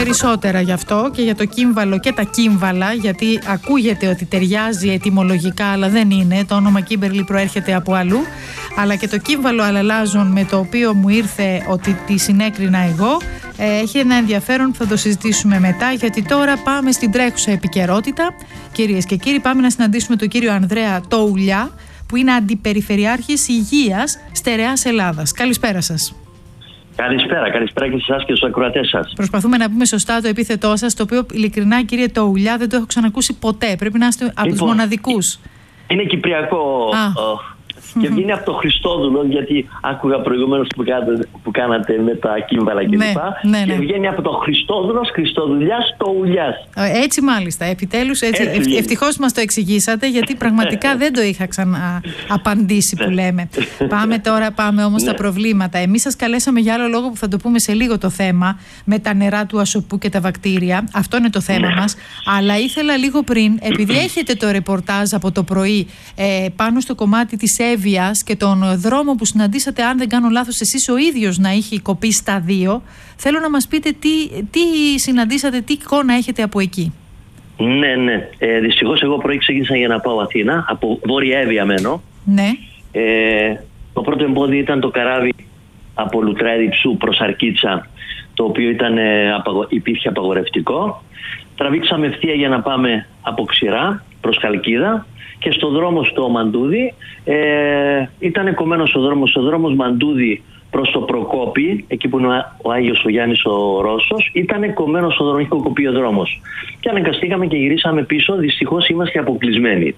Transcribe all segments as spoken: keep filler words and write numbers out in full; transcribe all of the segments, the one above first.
περισσότερα γι' αυτό και για το κύμβαλο και τα κύμβαλα, γιατί ακούγεται ότι ταιριάζει ετυμολογικά, αλλά δεν είναι. Το όνομα Κίμπερλι προέρχεται από αλλού. Αλλά και το κύμβαλο αλαλάζων, με το οποίο μου ήρθε ότι τη συνέκρινα εγώ, ε, έχει ένα ενδιαφέρον που θα το συζητήσουμε μετά, γιατί τώρα πάμε στην τρέχουσα επικαιρότητα. Κυρίες και κύριοι, πάμε να συναντήσουμε τον κύριο Ανδρέα Τοουλιά, που είναι Αντιπεριφερειάρχης Υγείας Στερεάς Ελλάδας. Καλησπέρα σας. Καλησπέρα, καλησπέρα και σε εσάς και στους ακροατές σας. Προσπαθούμε να πούμε σωστά το επίθετό σας, το οποίο ειλικρινά, κύριε Τοουλιά, δεν το έχω ξανακούσει ποτέ. Πρέπει να είστε από λοιπόν, τους μοναδικούς. Είναι κυπριακό. Και βγαίνει από το Χριστόδουλο, γιατί άκουγα προηγουμένως που, που κάνατε με τα κύμβαλα κλπ. Ναι, ναι, ναι. Και βγαίνει από το Χριστόδουλος, Χριστοδουλιάς, Τοουλιάς. Έτσι μάλιστα, επιτέλους, έτσι, έτσι ευτυχώς μας το εξηγήσατε, γιατί πραγματικά δεν το είχα ξανααπαντήσει που λέμε. Πάμε τώρα, πάμε όμως στα προβλήματα. Εμείς σας καλέσαμε για άλλο λόγο που θα το πούμε σε λίγο το θέμα, με τα νερά του Ασοπού και τα βακτήρια. Αυτό είναι το θέμα ναι. μας. Αλλά ήθελα λίγο πριν, επειδή έχετε το ρεπορτάζ από το πρωί ε, πάνω στο κομμάτι της και τον δρόμο που συναντήσατε, αν δεν κάνω λάθος, εσείς ο ίδιος να έχει κοπεί στα δύο, θέλω να μας πείτε τι, τι συναντήσατε, τι εικόνα έχετε από εκεί. Ναι, ναι. Ε, δυστυχώς εγώ πρωί ξεκίνησα για να πάω Αθήνα, από Βόρεια Εύβοια μένω. Ναι. Ε, το πρώτο εμπόδιο ήταν το καράβι από Λουτρά Υψού προς Αρκίτσα, το οποίο ήταν, ε, απαγο, υπήρχε απαγορευτικό. Τραβήξαμε ευθεία για να πάμε από Ξηρά προς Χαλκίδα. Και στο δρόμο στο Μαντούδι ε, ήταν κομμένος ο δρόμος, ο δρόμος Μαντούδι προς το Προκόπη, εκεί που είναι ο Άγιος ο Γιάννης ο Ρώσος, ήταν κομμένος ο δρόμος, είχε κοπεί ο δρόμος. Και αναγκαστήκαμε και γυρίσαμε πίσω, δυστυχώς είμαστε αποκλεισμένοι.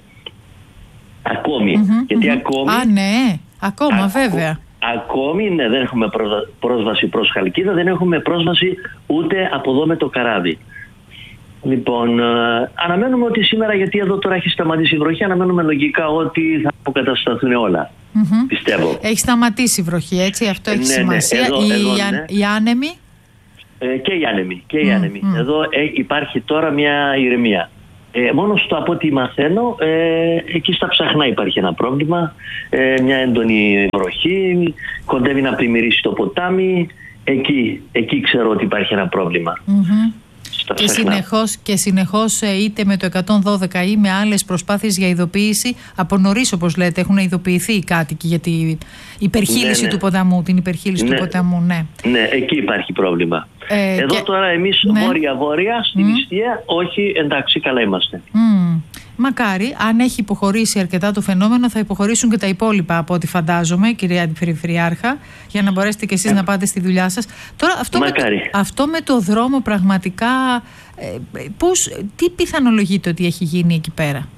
Ακόμη. Mm-hmm, γιατί mm-hmm. ακόμη... Α, ναι, ακόμα ακό, βέβαια. Ακόμη, ναι, δεν έχουμε πρόσβαση προς Χαλκίδα, δεν έχουμε πρόσβαση ούτε από εδώ με το καράβι. Λοιπόν, ε, αναμένουμε ότι σήμερα, γιατί εδώ τώρα έχει σταματήσει η βροχή, αναμένουμε λογικά ότι θα αποκατασταθούν όλα. Mm-hmm. Πιστεύω. Έχει σταματήσει η βροχή, έτσι, αυτό έχει ναι, σημασία. Ναι, εδώ, η, εδώ, ναι. η άνεμη. Ε, και η άνεμη. Και η άνεμη. Mm-hmm. Εδώ ε, υπάρχει τώρα μια ηρεμία. Ε, μόνο στο από ό,τι μαθαίνω, ε, εκεί στα Ψαχνά υπάρχει ένα πρόβλημα. Ε, μια έντονη βροχή, κοντεύει να πλημμυρίσει το ποτάμι. Εκεί, εκεί ξέρω ότι υπάρχει ένα πρόβλημα. Mm-hmm. Και συνεχώς, και συνεχώς είτε με το εκατόν δώδεκα ή με άλλες προσπάθειες για ειδοποίηση, από νωρίς όπως λέτε έχουν ειδοποιηθεί οι κάτοικοι για την υπερχείληση ναι, ναι. του ποταμού, την υπερχείληση ναι. του ποταμού, ναι. Ναι, εκεί υπάρχει πρόβλημα. Ε, Εδώ και... τώρα εμείς ναι. βόρεια-βόρεια, στην mm. Ιστία, όχι, εντάξει, καλά είμαστε. Mm. Μακάρι, αν έχει υποχωρήσει αρκετά το φαινόμενο, θα υποχωρήσουν και τα υπόλοιπα από ό,τι φαντάζομαι, κυρία Αντιπεριφερειάρχα, για να μπορέσετε και εσείς ε. να πάτε στη δουλειά σας. Τώρα, αυτό, με το, αυτό με το δρόμο πραγματικά, ε, πώς, τι πιθανολογείτε ότι έχει γίνει εκεί πέρα?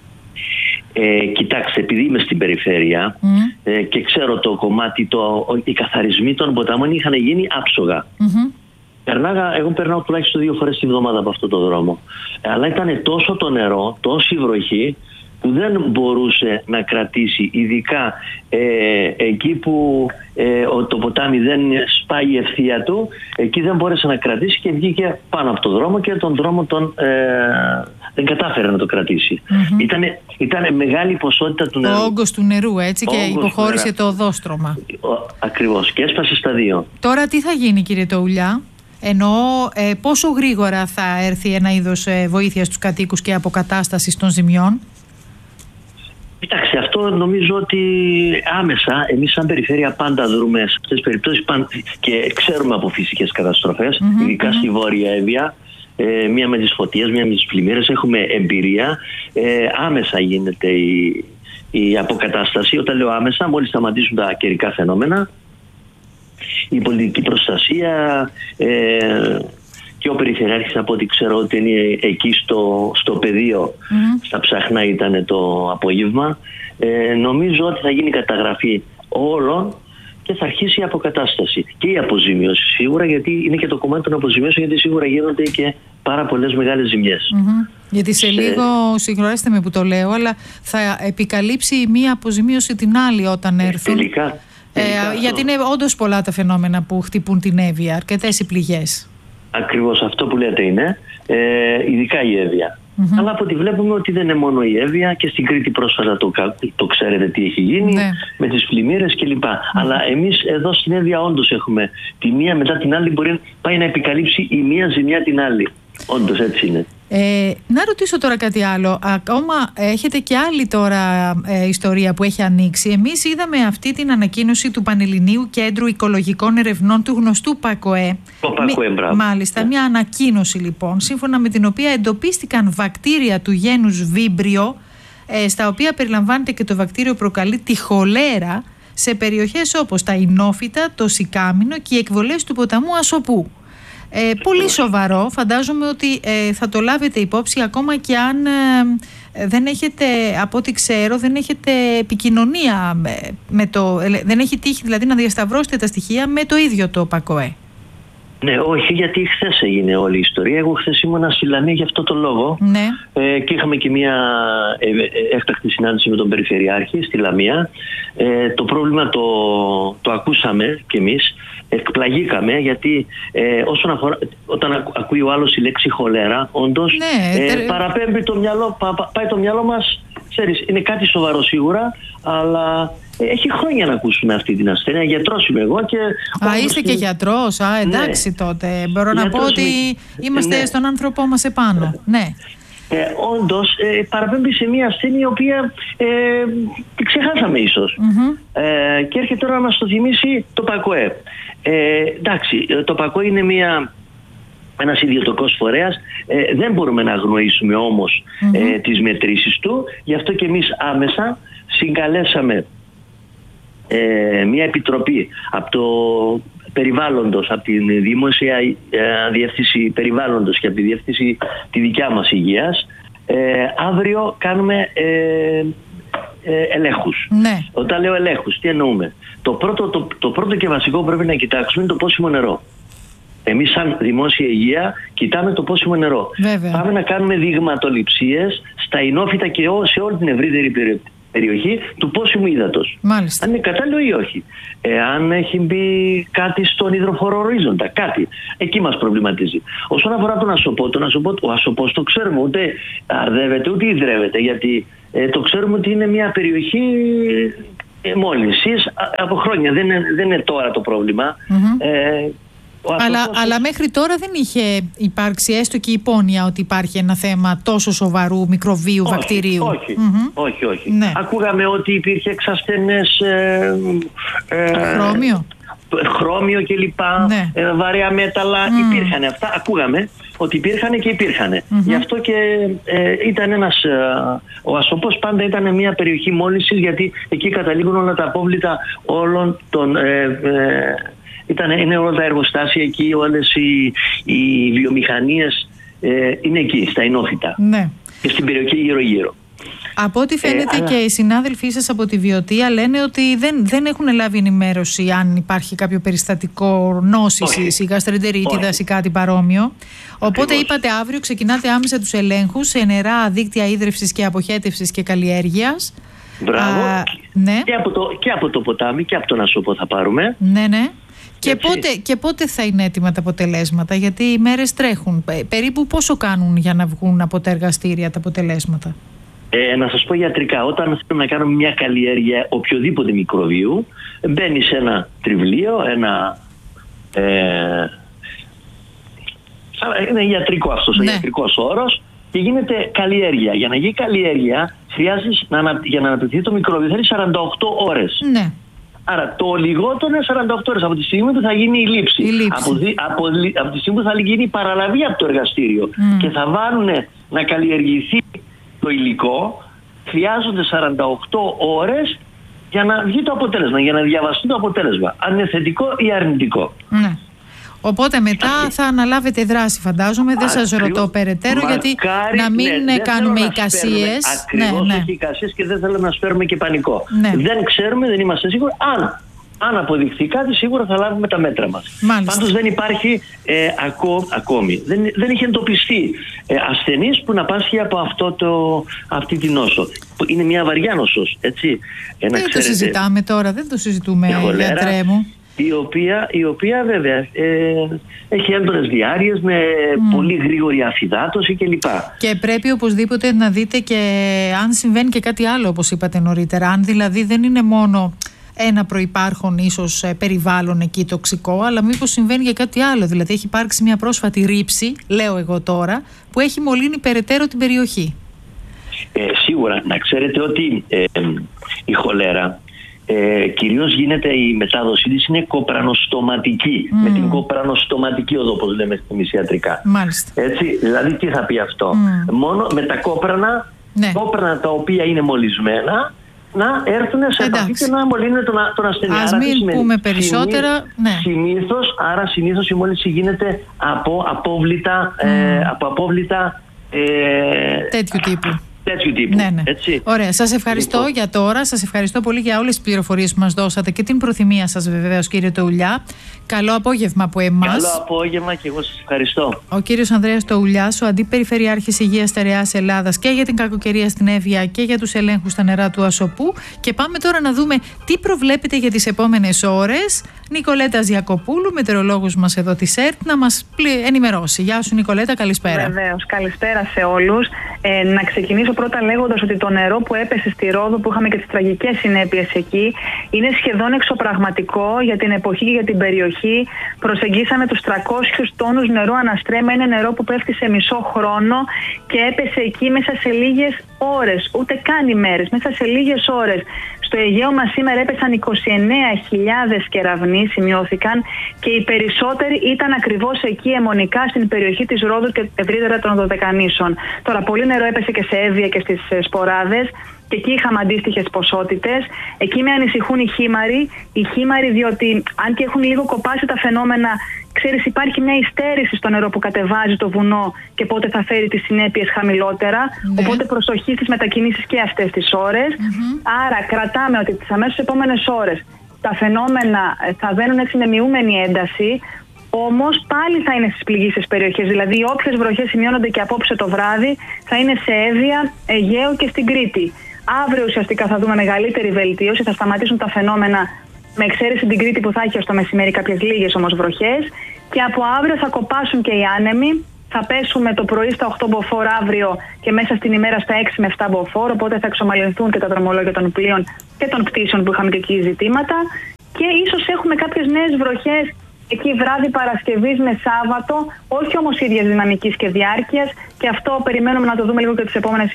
Ε, κοιτάξτε, επειδή είμαι στην περιφέρεια mm. ε, και ξέρω το κομμάτι, το, οι καθαρισμοί των ποταμών είχαν γίνει άψογα. Mm-hmm. Περνάγα, εγώ περνάω τουλάχιστον δύο φορές τη βδομάδα από αυτό το δρόμο. Αλλά ήταν τόσο το νερό, τόση βροχή, που δεν μπορούσε να κρατήσει. Ειδικά ε, εκεί που ε, το ποτάμι δεν σπάει η ευθεία του, εκεί δεν μπόρεσε να κρατήσει και βγήκε πάνω από το δρόμο και τον δρόμο τον, ε, δεν κατάφερε να το κρατήσει. Mm-hmm. Ήτανε, ήτανε μεγάλη ποσότητα του νερού. Ο όγκος του νερού, έτσι, και υποχώρησε το οδόστρωμα. Ακριβώς, και έσπασε στα δύο. Τώρα τι θα γίνει, κύριε Τοουλιά? Εννοώ ε, πόσο γρήγορα θα έρθει ένα είδος ε, βοήθειας στους κατοίκους και αποκατάστασης των ζημιών? Κοιτάξτε, αυτό νομίζω ότι άμεσα εμείς σαν περιφέρεια πάντα δρούμε σε αυτές τις περιπτώσεις και ξέρουμε από φυσικές καταστροφές, mm-hmm, ειδικά mm-hmm. στη Βόρεια Εύβοια, ε, μία με τις φωτιές, μία με τις πλημμύρες, έχουμε εμπειρία, ε, άμεσα γίνεται η, η αποκατάσταση. Όταν λέω άμεσα, μόλις σταματήσουν τα καιρικά φαινόμενα, η πολιτική προστασία ε, και ο Περιφερειάρχης, από ό,τι ξέρω ότι είναι εκεί στο, στο πεδίο, mm-hmm. στα Ψαχνά ήταν το απόγευμα, ε, νομίζω ότι θα γίνει καταγραφή όλων και θα αρχίσει η αποκατάσταση και η αποζημίωση σίγουρα, γιατί είναι και το κομμάτι των αποζημίωσεων, γιατί σίγουρα γίνονται και πάρα πολλές μεγάλες ζημιές. Mm-hmm. Γιατί σε, σε λίγο, συγχωρέστε με που το λέω, αλλά θα επικαλύψει η μία αποζημίωση την άλλη όταν έρθουν. Τελικά. Ε, γιατί είναι όντως πολλά τα φαινόμενα που χτυπούν την Εύβοια, αρκετές οι πληγές. Ακριβώς αυτό που λέτε είναι, ε, ειδικά η Εύβοια. Mm. Mm-hmm. Αλλά από ό,τι βλέπουμε ότι δεν είναι μόνο η Εύβοια, και στην Κρήτη πρόσφατα το, το ξέρετε τι έχει γίνει, ναι. με τις πλημμύρες κλπ. Mm-hmm. Αλλά εμείς εδώ στην Εύβοια όντως έχουμε τη μία μετά την άλλη, μπορεί πάει να επικαλύψει η μία ζημιά την άλλη. Όντως έτσι είναι. Ε, να ρωτήσω τώρα κάτι άλλο. Ακόμα έχετε και άλλη τώρα ε, ιστορία που έχει ανοίξει. Εμείς είδαμε αυτή την ανακοίνωση του Πανελληνίου Κέντρου Οικολογικών Ερευνών του γνωστού ΠΑΚΟΕ. Το ΠΑΚΟΕ, μπράβο. Μάλιστα, μια ανακοίνωση λοιπόν, σύμφωνα με την οποία εντοπίστηκαν βακτήρια του γένους Βίμπριο, ε, στα οποία περιλαμβάνεται και το βακτήριο προκαλεί τη χολέρα, σε περιοχές όπως τα Ινόφυτα, το Σικάμινο και οι εκβολές του ποταμού Ασοπού. Ε, πολύ σοβαρό, φαντάζομαι ότι ε, θα το λάβετε υπόψη, ακόμα και αν ε, δεν έχετε, από ό,τι ξέρω, δεν έχετε επικοινωνία με, με το, ε, δεν έχει τύχει δηλαδή να διασταυρώσετε τα στοιχεία με το ίδιο το ΠΑΚΟΕ. Ναι, όχι, γιατί χθες έγινε όλη η ιστορία. Εγώ χθες ήμουνα στη Λαμία για αυτό το λόγο. Ναι. Ε, και είχαμε και μια ε, ε, έκτακτη συνάντηση με τον Περιφερειάρχη στη Λαμία. Ε, το πρόβλημα το, το ακούσαμε κι εμείς. Εκπλαγήκαμε, γιατί ε, όσον αφορά, όταν ακούει ο άλλος η λέξη χολέρα, όντως ναι, ε, τε... παραπέμπει το μυαλό, πα, πα, πάει το μυαλό μας, ξέρεις, είναι κάτι σοβαρό σίγουρα, αλλά ε, έχει χρόνια να ακούσουμε αυτή την ασθένεια. Γιατρός είμαι εγώ και... Α, είστε και γιατρός, α, εντάξει ναι. τότε. Μπορώ γιατρός να πω ότι είμαι... είμαστε ναι. στον άνθρωπό μας επάνω. Ναι. Ε, όντως ε, παραπέμπει σε μια ασθένεια η οποία ε, τη ξεχάσαμε ίσως. Mm-hmm. Ε, και έρχεται τώρα να μας το θυμίσει το ΠΑΚΟΕ. Ε, εντάξει, το ΠΑΚΟΕ είναι μια, ένας ιδιωτικός φορέας. Ε, δεν μπορούμε να αγνοήσουμε όμως mm-hmm. ε, τις μετρήσεις του. Γι' αυτό και εμείς άμεσα συγκαλέσαμε ε, μια επιτροπή από το περιβάλλοντος, από τη Δημόσια ε, Διεύθυνση Περιβάλλοντος και από τη Διεύθυνση τη δικιά μας υγείας. Ε, αύριο κάνουμε ε, ε, ελέγχους. Ναι. Όταν λέω ελέγχους, τι εννοούμε? Το πρώτο, το, το πρώτο και βασικό που πρέπει να κοιτάξουμε είναι το πόσιμο νερό. Εμείς σαν δημόσια υγεία κοιτάμε το πόσιμο νερό. Βέβαια. Πάμε να κάνουμε δειγματοληψίες στα Ινόφυτα και σε όλη την ευρύτερη περιοχή. περιοχή του πόσιμου ύδατος. Μάλιστα. Αν είναι κατάλληλο ή όχι. Εάν έχει μπει κάτι στον υδροφόρο ορίζοντα, κάτι. Εκεί μας προβληματίζει. Όσον αφορά τον ασοπό, τον ασοπό, ο ασοπός το ξέρουμε, ούτε αρδεύεται ούτε υδρεύεται, γιατί ε, το ξέρουμε ότι είναι μια περιοχή ε, μόλυνσης από χρόνια. Δεν είναι, δεν είναι τώρα το πρόβλημα. Mm-hmm. Ε, Αλλά, αλλά μέχρι τώρα δεν είχε υπάρξει έστω και υπόνοια ότι υπάρχει ένα θέμα τόσο σοβαρού μικροβίου, όχι, βακτηρίου. Όχι, mm-hmm. όχι, όχι. Ναι. Ακούγαμε ότι υπήρχε εξασθενές ε, ε, χρώμιο, χρώμιο κλπ. Ναι. Ε, βαρέα μέταλλα. Mm. Υπήρχαν αυτά. Ακούγαμε ότι υπήρχαν και υπήρχαν. Mm-hmm. Γι' αυτό και ε, ήταν ένας... Ε, ο Ασοπός πάντα ήταν μια περιοχή μόλυνσης, γιατί εκεί καταλήγουν όλα τα απόβλητα όλων των... Ε, ε, Ήταν, είναι όλα τα εργοστάσια εκεί, όλες οι, οι βιομηχανίες ε, είναι εκεί, στα Ινόφυτα. Ναι. Και στην περιοχή γύρω-γύρω. Από ό,τι φαίνεται ε, αλλά... και οι συνάδελφοί σας από τη Βιωτία λένε ότι δεν, δεν έχουν λάβει ενημέρωση αν υπάρχει κάποιο περιστατικό νόσησης ή γαστρεντερίτιδας ή κάτι παρόμοιο. Οπότε ακριβώς. Είπατε αύριο ξεκινάτε άμεσα τους ελέγχους σε νερά, δίκτυα ίδρυυσης και αποχέτευσης και καλλιέργειας. Μπράβο. Α, ναι. και, από το, και από το ποτάμι και από τον Ασοπό θα πάρουμε. Ναι, ναι. Και πότε, και πότε θα είναι έτοιμα τα αποτελέσματα, γιατί οι μέρες τρέχουν. Περίπου πόσο κάνουν για να βγουν από τα εργαστήρια τα αποτελέσματα? Ε, να σας πω ιατρικά, όταν θέλουμε να κάνουμε μια καλλιέργεια οποιοδήποτε μικροβίου, μπαίνει σε ένα τριβλίο, ένα... Ε, είναι ιατρικό αυτός ο ναι. ιατρικός όρος, και γίνεται καλλιέργεια. Για να γίνει καλλιέργεια, χρειάζεται να, για να αναπτυχθεί το μικρόβιο, θέλει σαράντα οκτώ ώρες. Ναι. Άρα το λιγότερο είναι σαράντα οκτώ ώρες από τη στιγμή που θα γίνει η λήψη. Η λήψη. Από, από, από τη στιγμή που θα γίνει η παραλαβή από το εργαστήριο mm. και θα βάλουν να καλλιεργηθεί το υλικό, χρειάζονται σαράντα οκτώ ώρες για να βγει το αποτέλεσμα, για να διαβαστεί το αποτέλεσμα. Αν είναι θετικό ή αρνητικό. Mm. Οπότε μετά Άχι. θα αναλάβετε δράση, φαντάζομαι. Δεν σας ρωτώ περαιτέρω, Μακάρι, γιατί να μην ναι, κάνουμε εικασίες. Ακριβώς, ναι, ναι. όχι εικασίες, και δεν θέλω να σπέρουμε και πανικό. Ναι. Δεν ξέρουμε, δεν είμαστε σίγουροι. Αν, αν αποδειχθεί κάτι, σίγουρα θα λάβουμε τα μέτρα μας. Μάλιστα. Πάντως δεν υπάρχει ε, ακό, ακόμη. Δεν, δεν είχε εντοπιστεί ε, ασθενής που να πάσχει από αυτό το, αυτή την νόσο. Είναι μια βαριά νόσος, έτσι. Ε, δεν ξέρετε, το συζητάμε τώρα, δεν το συζητούμε, γιατρέ μου. η οποία, η οποία βέβαια ε, έχει έντονες διάρκειες με mm. πολύ γρήγορη αφυδάτωση κλπ. Και πρέπει οπωσδήποτε να δείτε και αν συμβαίνει και κάτι άλλο, όπως είπατε νωρίτερα. Αν δηλαδή δεν είναι μόνο ένα προϋπάρχον ίσως περιβάλλον εκεί τοξικό, αλλά μήπως συμβαίνει και κάτι άλλο. Δηλαδή έχει υπάρξει μια πρόσφατη ρήψη, λέω εγώ τώρα, που έχει μολύνει περαιτέρω την περιοχή. Ε, σίγουρα. Να ξέρετε ότι ε, η χολέρα Ε, κυρίως γίνεται η μετάδοσή της είναι κοπρανοστοματική, mm. με την κοπρανοστοματική οδό, όπως λέμε εμείς ιατρικά. Μάλιστα. Έτσι, δηλαδή τι θα πει αυτό? Mm. Μόνο με τα κόπρανα, ναι. κόπρανα τα οποία είναι μολυσμένα, να έρθουν σε επαφή και να μολύνουν τον, τον ασθενή. Ας μην σημαίνει, πούμε περισσότερα. Συνήθως, ναι. συνήθως, άρα συνήθως η μόλυνση γίνεται από απόβλητα, mm. ε, από απόβλητα ε, τέτοιου τύπου. Τέτοιου τύπου. Ναι, ναι. Έτσι. Ωραία. Σας ευχαριστώ λοιπόν για τώρα. Σας ευχαριστώ πολύ για όλες τις πληροφορίες που μας δώσατε και την προθυμία σας, βεβαίως, κύριε Τοουλιά. Καλό απόγευμα από εμάς. Καλό απόγευμα και εγώ σας ευχαριστώ. Ο κύριος Ανδρέας Τοουλιάς, ο Αντιπεριφερειάρχης Υγείας Στερεάς Ελλάδας και για την κακοκαιρία στην Εύβοια και για τους ελέγχους στα νερά του Ασοπού. Και πάμε τώρα να δούμε τι προβλέπετε για τις επόμενες ώρες. Νικολέτα Ζιακοπούλου, μετεωρολόγος μας εδώ της ΕΡΤ, να μας ενημερώσει. Γεια σου, Νικολέτα, καλησπέρα. Βεβαίως, καλησπέρα σε όλους. Ε, να ξεκινήσω πρώτα λέγοντας ότι το νερό που έπεσε στη Ρόδο, που είχαμε και τις τραγικές συνέπειες εκεί, είναι σχεδόν εξωπραγματικό για την εποχή και για την περιοχή. Προσεγγίσαμε τους τριακόσιους τόνους νερού αναστρέμα. Είναι νερό που πέφτει σε μισό χρόνο και έπεσε εκεί μέσα σε λίγες ώρες, ούτε καν ημέρες, μέσα σε λίγες ώρες. Στο Αιγαίο μας σήμερα έπεσαν είκοσι εννέα χιλιάδες κεραυνοί, σημειώθηκαν, και οι περισσότεροι ήταν ακριβώς εκεί αιμονικά στην περιοχή της Ρόδου και ευρύτερα των Δωδεκανήσων. Τώρα, πολύ νερό έπεσε και σε Εύβοια και στις Σποράδες. Και εκεί είχαμε αντίστοιχες ποσότητες. Εκεί με ανησυχούν οι χήμαροι. Οι χήμαροι, διότι αν και έχουν λίγο κοπάσει τα φαινόμενα, ξέρεις, υπάρχει μια υστέρηση στο νερό που κατεβάζει το βουνό και πότε θα φέρει τις συνέπειες χαμηλότερα. Ναι. Οπότε προσοχή στις μετακινήσεις και αυτές τις ώρες. Mm-hmm. Άρα κρατάμε ότι τις αμέσως επόμενες ώρες τα φαινόμενα θα βαίνουν έτσι με μειούμενη ένταση. Όμως πάλι θα είναι στις πληγήσεις περιοχές. Δηλαδή οι όποιες βροχές σημειώνονται και απόψε το βράδυ θα είναι σε Εύβοια, Αιγαίο και στην Κρήτη. Αύριο ουσιαστικά θα δούμε μεγαλύτερη βελτίωση, θα σταματήσουν τα φαινόμενα, με εξαίρεση την Κρήτη που θα έχει ως το μεσημέρι κάποιες λίγες όμως βροχές, και από αύριο θα κοπάσουν και οι άνεμοι. Θα πέσουμε το πρωί στα οκτώ μποφόρ αύριο και μέσα στην ημέρα στα έξι με επτά μποφόρ, οπότε θα εξομαλυνθούν και τα δρομολόγια των πλοίων και των πτήσεων που είχαμε και εκεί ζητήματα, και ίσως έχουμε κάποιες νέες βροχές εκεί βράδυ Παρασκευής με Σάββατο, όχι όμως ίδιας δυναμικής και διάρκειας, και αυτό περιμένουμε να το δούμε λίγο και τις επόμενες